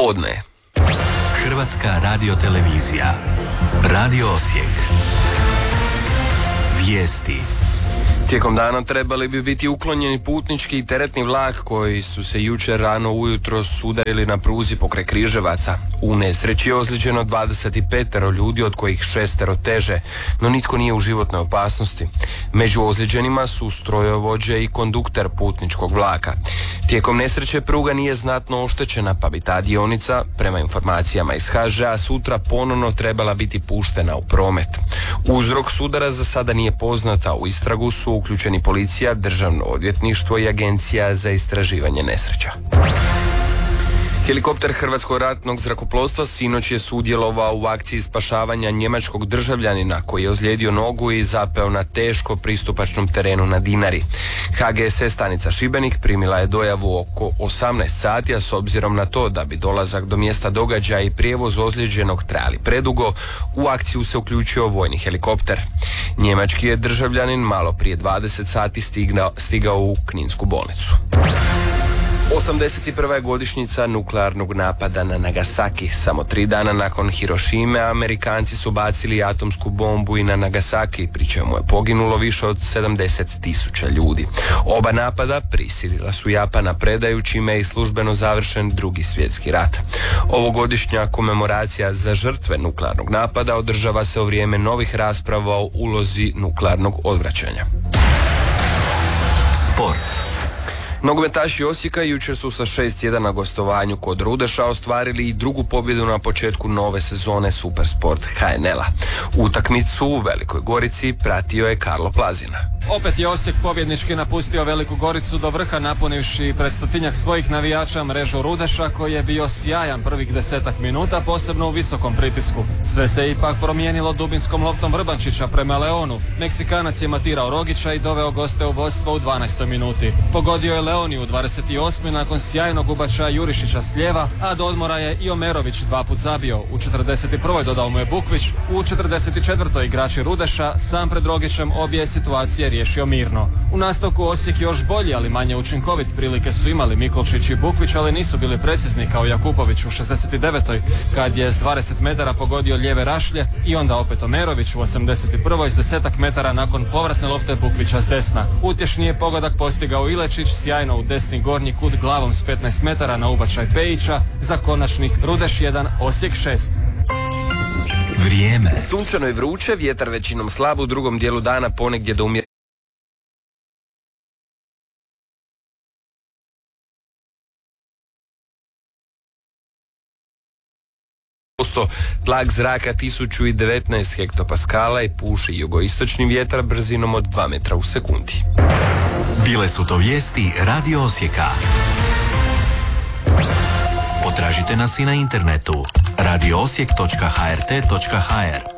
Podne. Hrvatska radiotelevizija. Radio Osijek. Vijesti. Tijekom dana trebali bi biti uklonjeni putnički i teretni vlak koji su se jučer rano ujutro sudarili na pruzi pokraj Križevaca. U nesreći je ozlijeđeno 25 ljudi, od kojih 6 teže, no nitko nije u životnoj opasnosti. Među ozlijeđenima su strojovođe i kondukter putničkog vlaka. Tijekom nesreće pruga nije znatno oštećena, pa bi ta dionica, prema informacijama iz HŽ-a, sutra ponovno trebala biti puštena u promet. Uzrok sudara za sada nije poznata. U istragu su uključeni policija, Državno odvjetništvo i Agencija za istraživanje nesreća. Helikopter Hrvatskog ratnog zrakoplovstva sinoć je sudjelovao u akciji spašavanja njemačkog državljanina koji je ozlijedio nogu i zapeo na teško pristupačnom terenu na Dinari. HGSS stanica Šibenik primila je dojavu oko 18 sati, a s obzirom na to da bi dolazak do mjesta događaja i prijevoz ozlijeđenog trajali predugo, u akciju se uključio vojni helikopter. Njemački je državljanin malo prije 20 sati stigao u Kninsku bolnicu. 81. je godišnjica nuklearnog napada na Nagasaki. Samo 3 dana nakon Hirošime Amerikanci su bacili atomsku bombu i na Nagasaki, pri čemu je poginulo više od 70.000 ljudi. Oba napada prisilila su Japana predaju, čime je i službeno završen Drugi svjetski rat. Ovogodišnja komemoracija za žrtve nuklearnog napada održava se u vrijeme novih rasprava o ulozi nuklearnog odvraćanja. Sport. Nogometaši Osijeka jučer su sa 6-1 na gostovanju kod Rudeša ostvarili i drugu pobjedu na početku nove sezone Supersport HNL-a. Utakmicu u Velikoj Gorici pratio je Karlo Plazina. Opet je Osijek pobjednički napustio Veliku Goricu do vrha, napunivši pred 100-tinjak svojih navijača mrežu Rudeša, koji je bio sjajan prvih 10 minuta, posebno u visokom pritisku. Sve se ipak promijenilo dubinskom loptom Vrbančića prema Leonu. Meksikanac je matirao Rogića i doveo goste u vodstvo u 12. minuti. Pogodio je Leoni u 28. nakon sjajnog ubačaja Jurišića s lijeva, a do odmora je i Omerović 2 puta zabio. U 41. dodao mu je Bukvić, u 44. igrači Rudeša sam pred Rogićem obje situacije riješio mirno. U nastavku Osijek još bolji, ali manje učinkovit. Prilike su imali Mikolčić i Bukvić, ali nisu bili precizni kao Jakupović u 69. kad je s 20 metara pogodio lijeve rašlje, i onda opet Omerović u 81. s 10 metara nakon povratne lopte Bukvića s desna. Utješnije pogodak postigao Ilečić sjajno u desni gornji kut glavom s 15 metara na ubačaj Pejića za konačnih Rudeš 1, Osijek 6. Vrijeme. Sunčano i vruće, vjetar većinom slab, u drugom dijelu dana ponegdje do umjerenog tlak zraka 1019 hektopaskala i puši jugoistočni vjetar brzinom od 2 metra u sekundi. Bile su to vijesti Radio Osijeka. Potražite nas i na internetu radioosijek.hrt.hr.